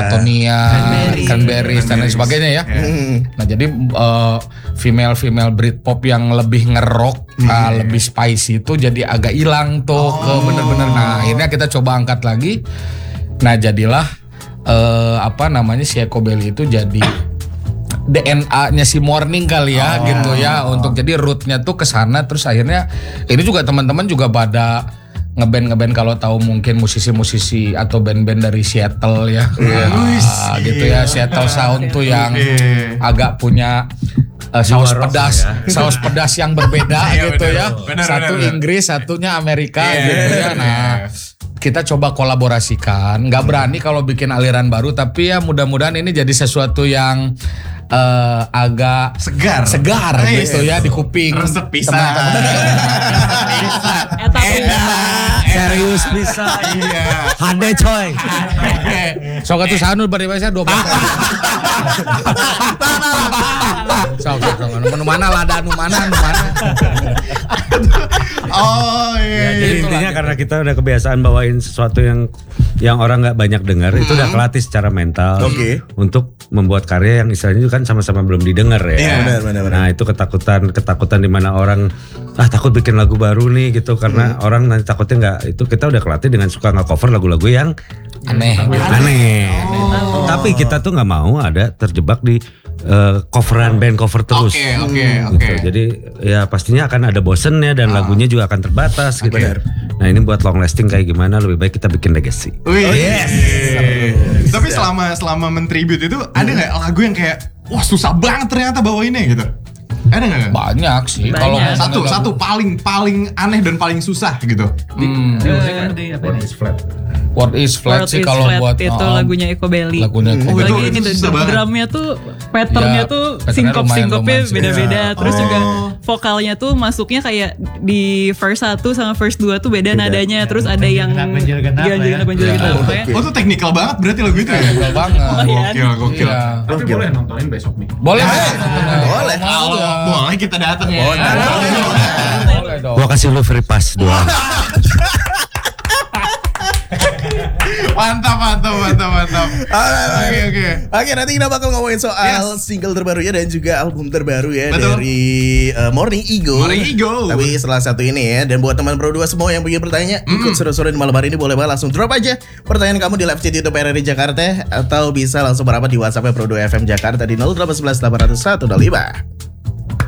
Catatonia, Cranberries dan lain sebagainya ya. Nah jadi female Britpop yang lebih ngerok, lebih spicy itu jadi agak hilang tuh ke bener-bener. Nah akhirnya kita coba angkat lagi. Nah jadilah si Ecobelly itu jadi DNA-nya si Morning kali ya gitu ya, untuk jadi rootnya tuh ke sana. Terus akhirnya ini juga teman-teman juga pada ngeband kalau tahu mungkin musisi-musisi atau band-band dari Seattle ya. Gitu ya, Seattle Sound tuh yang agak punya saus pedas yang berbeda gitu ya. Satu Inggris, satunya Amerika gitu ya. Nah, kita coba kolaborasikan. Nggak berani kalau bikin aliran baru, tapi ya mudah-mudahan ini jadi sesuatu yang agak segar gitu ya di kuping. Resep pisang. Serius bisa. Iya. Hande coy. Sok atuh sanul bari bae 12. Sok nu mana lada nu mana. Oh iya. Jadi intinya karena kita udah kebiasaan bawain sesuatu yang orang nggak banyak dengar, itu udah kelatih secara mental untuk membuat karya yang istilahnya kan sama-sama belum didengar ya. Iya, benar. Nah itu ketakutan di mana orang takut bikin lagu baru nih gitu, karena orang nanti takutnya nggak, itu kita udah kelatih dengan suka nge-cover lagu-lagu yang aneh. Tapi kita tuh nggak mau ada terjebak di coveran band cover terus. Gitu. Jadi ya pastinya akan ada bosennya dan lagunya juga akan terbatas gitu. Nah ini buat long lasting kayak gimana, lebih baik kita bikin legacy. Tapi selama mentribute itu ada nggak lagu yang kayak wah susah banget ternyata bawainnya gitu? Ada nggak? Banyak sih. Kalau satu paling aneh dan paling susah gitu. What is flat sih kalau buat itu lagunya Ecobelly. Lagunya Lagi ini drumnya tuh patternnya tuh sinkopnya beda-beda. Terus juga vokalnya tuh masuknya kayak di verse 1 sama verse 2 tuh beda nadanya. Terus ada yang ganjil-ganjil gitu. Oh tuh teknikal banget berarti lagu itu ya? Teknikal banget. Gokil. Tapi boleh nontonin besok nih. Boleh. Boleh kita datang ya. Boleh dong. Gua kasih lu free pass doang. Mantap. Oke, nanti kita bakal ngomongin soal single terbarunya dan juga album terbaru ya. Betul. Dari Morning Ego. Tapi setelah satu ini ya, dan buat teman Pro 2 semua yang punya pertanyaan, ikut seru-seru di malam hari ini boleh banget langsung drop aja pertanyaan kamu di live chat YouTube RRI Jakarta, atau bisa langsung merapat di WhatsApp Pro 2 FM Jakarta di 0811 800 125.